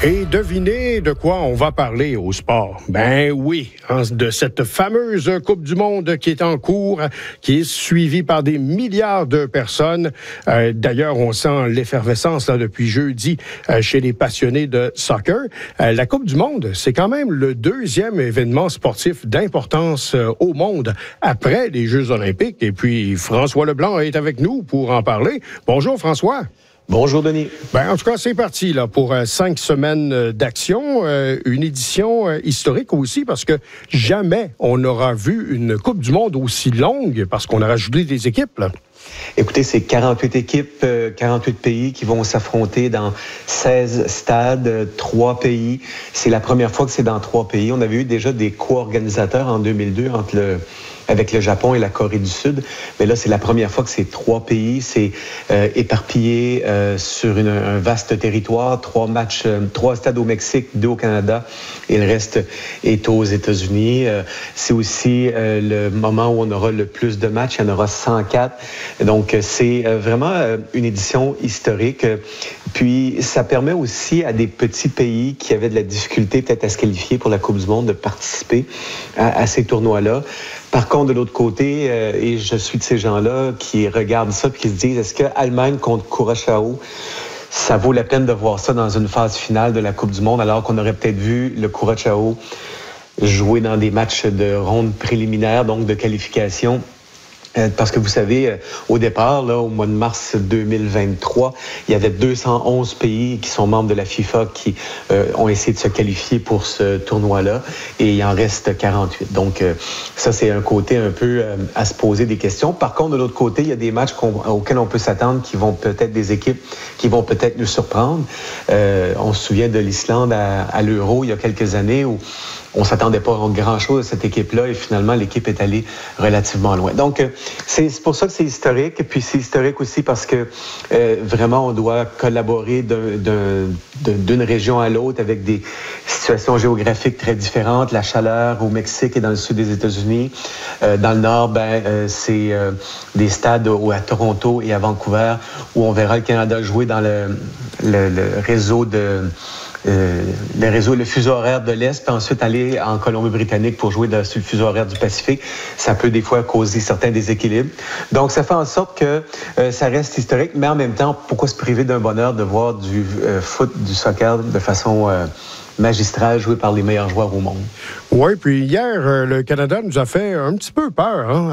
Et devinez de quoi on va parler au sport. Ben oui, de cette fameuse Coupe du Monde qui est en cours, qui est suivie par des milliards de personnes. D'ailleurs, on sent l'effervescence là, depuis jeudi chez les passionnés de soccer. La Coupe du Monde, c'est quand même le deuxième événement sportif d'importance au monde après les Jeux olympiques. Et puis, François Leblanc est avec nous pour en parler. Bonjour, François. Bonjour, Denis. Ben, en tout cas, c'est parti là pour 5 semaines d'action, une édition historique aussi parce que jamais on n'aura vu une Coupe du Monde aussi longue parce qu'on a rajouté des équipes, là. Écoutez, c'est 48 équipes, 48 pays qui vont s'affronter dans 16 stades, 3 pays. C'est la première fois que c'est dans 3 pays. On avait eu déjà des co-organisateurs en 2002 avec le Japon et la Corée du Sud. Mais là, c'est la première fois que c'est 3 pays. C'est éparpillé sur un vaste territoire. 3 matchs, 3 stades au Mexique, 2 au Canada et le reste est aux États-Unis. C'est aussi le moment où on aura le plus de matchs. Il y en aura 104. Donc, c'est vraiment une édition historique. Puis, ça permet aussi à des petits pays qui avaient de la difficulté peut-être à se qualifier pour la Coupe du Monde de participer à ces tournois-là. Par contre, de l'autre côté, et je suis de ces gens-là qui regardent ça et qui se disent, est-ce que Allemagne contre Curaçao, ça vaut la peine de voir ça dans une phase finale de la Coupe du Monde, alors qu'on aurait peut-être vu le Curaçao jouer dans des matchs de ronde préliminaire, donc de qualification? Parce que vous savez, au départ, là, au mois de mars 2023, il y avait 211 pays qui sont membres de la FIFA qui ont essayé de se qualifier pour ce tournoi-là et il en reste 48. Donc, ça, c'est un côté un peu à se poser des questions. Par contre, de l'autre côté, il y a des matchs auxquels on peut s'attendre qui vont peut-être des équipes qui vont peut-être nous surprendre. On se souvient de l'Islande à l'Euro il y a quelques années où on s'attendait pas à grand-chose de cette équipe-là et finalement, l'équipe est allée relativement loin. Donc, c'est pour ça que c'est historique. Et puis, c'est historique aussi parce que vraiment, on doit collaborer d'une région à l'autre avec des situations géographiques très différentes. La chaleur au Mexique et dans le sud des États-Unis. Dans le nord, c'est des stades à Toronto et à Vancouver où on verra le Canada jouer dans le réseau le fuseau horaire de l'Est, puis ensuite aller en Colombie-Britannique pour jouer sur le fuseau horaire du Pacifique. Ça peut des fois causer certains déséquilibres. Donc, ça fait en sorte que ça reste historique, mais en même temps, pourquoi se priver d'un bonheur de voir du foot, du soccer de façon magistrale joué par les meilleurs joueurs au monde? Oui, puis hier, le Canada nous a fait un petit peu peur, hein?